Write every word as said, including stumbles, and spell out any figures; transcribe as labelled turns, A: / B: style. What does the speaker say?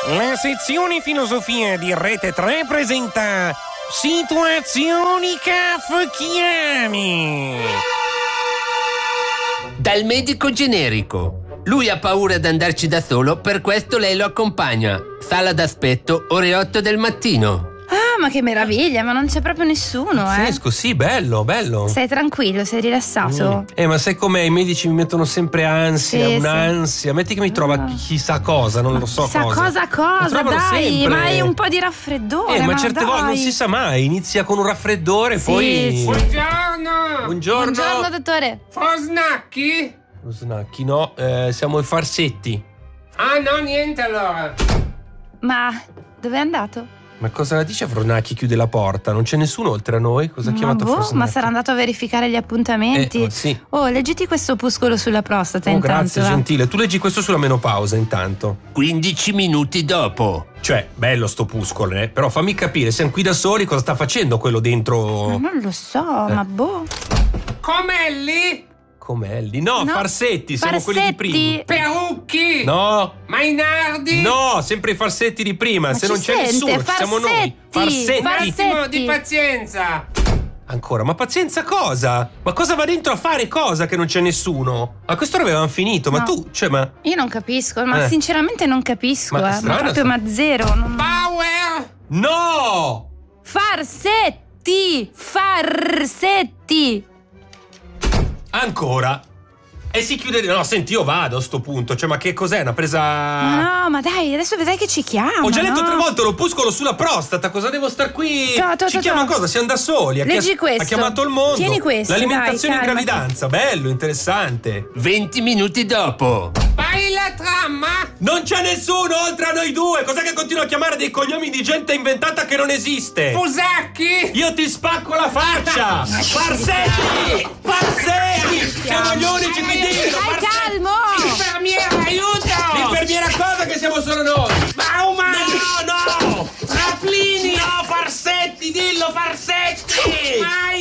A: La sezione filosofia di Rete tre presenta Situazioni kafkiane.
B: Dal medico generico. Lui ha paura di andarci da solo, per questo lei lo accompagna. Sala d'aspetto, ore otto del mattino.
C: Ah, ma che meraviglia, ma non c'è proprio nessuno, eh.
D: Pazzesco, sì, bello, bello.
C: Sei tranquillo, sei rilassato?
D: Mm. Eh, ma sai com'è? I medici mi mettono sempre ansia,
C: Sì,
D: un'ansia. Metti che mi trova
C: Ah.
D: chissà cosa, non lo so
C: Chissà
D: cosa.
C: cosa, cosa,
D: Mi trovano
C: dai,
D: sempre.
C: ma hai un po' di raffreddore.
D: Eh, ma certe
C: dai.
D: volte non si sa mai. Inizia con un raffreddore,
C: Sì,
D: poi.
C: sì.
E: Buongiorno!
D: Buongiorno.
C: Buongiorno, dottore.
E: Fosnacchi?
D: Lo snacchi, no, eh, siamo i farsetti.
E: Ah no, niente allora.
C: Ma dove è andato?
D: Ma cosa dice Fronacchi? Chiude la porta, non c'è nessuno oltre a noi? Cosa ha
C: ma
D: chiamato
C: boh,
D: Fosnacchi?
C: ma sarà andato a verificare gli appuntamenti?
D: Eh, oh, sì.
C: Oh, leggiti questo opuscolo sulla prostata
D: Oh,
C: intanto.
D: grazie,
C: va.
D: gentile. Tu leggi questo sulla menopausa intanto.
B: quindici minuti dopo.
D: Cioè, bello sto puscolo, eh? Però fammi capire, siamo qui da soli, cosa sta facendo quello dentro?
C: Ma non lo so,
D: Eh.
C: ma boh.
E: Comelli?
D: Comelli? No,
C: No,
D: farsetti, siamo quelli di
C: Farsetti.
D: prima.
E: Perucchi?
D: No,
E: Mainardi?
D: no, sempre i farsetti di prima.
C: Ma
D: Se
C: ci
D: non c'è
C: sente,
D: nessuno, ci siamo noi.
C: farsetti,
D: Farsetti.
E: Un attimo
C: Farsetti.
E: di pazienza.
D: Ancora, ma pazienza cosa? Ma cosa va dentro a fare cosa che non c'è nessuno? Ma questo avevamo finito, ma
C: No.
D: tu, cioè, ma.
C: Io non capisco, ma
D: Eh.
C: sinceramente non capisco,
D: Ma
C: eh.
D: strana
C: ma proprio
D: sta-
C: ma zero. Non...
E: Power?
D: No!
C: Farsetti! Farsetti!
D: Ancora? E si chiude. No, senti, io vado a sto punto. Cioè, ma che cos'è? Una presa.
C: Ma no, ma dai, adesso vedrai che ci chiama.
D: Ho già letto
C: no?
D: tre volte l'opuscolo sulla prostata. Cosa devo star qui?
C: To, to,
D: Ci
C: to,
D: chiama
C: to.
D: cosa? Siamo da soli. Ha
C: Leggi
D: chia-
C: questo.
D: Ha chiamato il mondo.
C: Tieni questo,
D: L'alimentazione
C: dai,
D: in
C: calmati.
D: gravidanza. Bello, interessante.
B: venti minuti dopo.
E: Fai la trama?
D: Non c'è nessuno oltre a noi due. Cos'è che continua a chiamare dei cognomi di gente inventata che non esiste?
E: Fusacchi?
D: Io ti spacco la faccia! Farsetti! Farsetti! Siamo gli unici qui dentro!
C: Dai,
D: Farsetti!
C: calmo!
E: Infermiera, aiuto!
D: L'infermiera cosa che siamo solo noi?
E: Bauman!
D: No, no!
E: Raplini!
D: No, Farsetti, dillo, Farsetti!
E: Mai